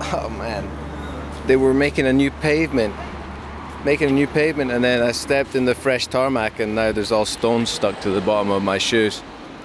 Oh man, they were making a new pavement, and then I stepped in the fresh tarmac, and now there's all stones stuck to the bottom of my shoes.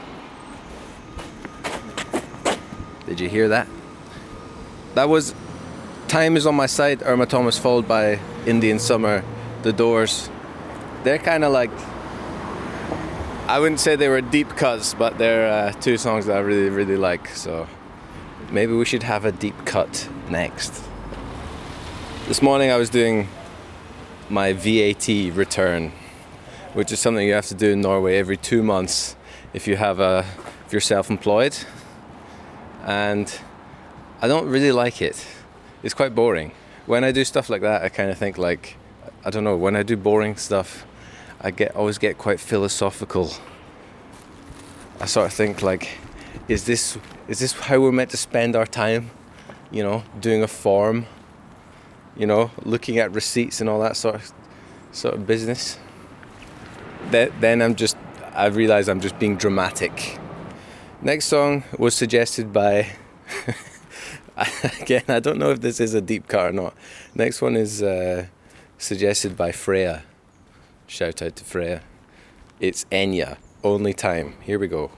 Did you hear that? That was Time Is On My Side, Irma Thomas, followed by Indian Summer, The Doors. They're kind of like, I wouldn't say they were deep cuts, but they're two songs that I really, really like. So maybe we should have a deep cut next. This morning I was doing my VAT return, which is something you have to do in Norway every 2 months if you're self-employed. And I don't really like it. It's quite boring. When I do stuff like that, I kind of think like, I don't know, when I do boring stuff, I always get quite philosophical. I sort of think like, is this how we're meant to spend our time? You know, doing a form, you know, looking at receipts and all that sort of business. Then I realise I'm just being dramatic. Next song was suggested by, again, I don't know if this is a deep cut or not. Next one is suggested by Freya. Shout out to Freya. It's Enya, Only Time. Here we go.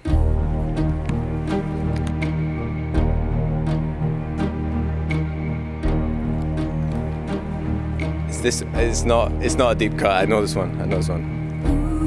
It's not a deep cut. I know this one.